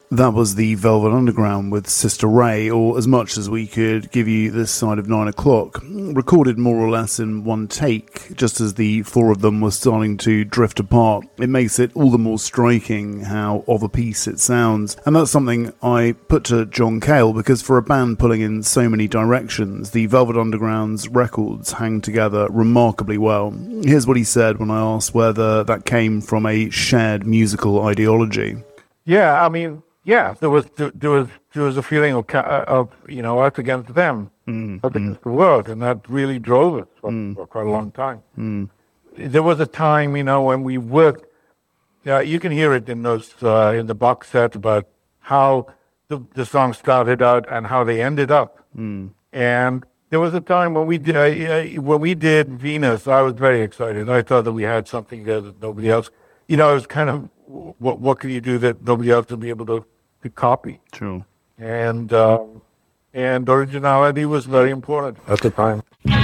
That was the Velvet Underground with Sister Ray, or As Much As We Could Give You This Side of 9 o'clock, recorded more or less in one take, just as the four of them were starting to drift apart. It makes it all the more striking how of a piece it sounds, and that's something I put to John Cale, because for a band pulling in so many directions, the Velvet Underground's records hang together remarkably well. Here's what he said when I asked whether that came from a shared musical ideology. Yeah, I mean, yeah, there was a feeling of us against them, us against the world, and that really drove us for quite a long time. There was a time, when we worked. You can hear it in those in the box set about how the song started out and how they ended up. And there was a time when we did Venus. I was very excited. I thought that we had something there that nobody else. It was kind of what can you do that nobody else will be able to copy? True. And originality was very important at the time.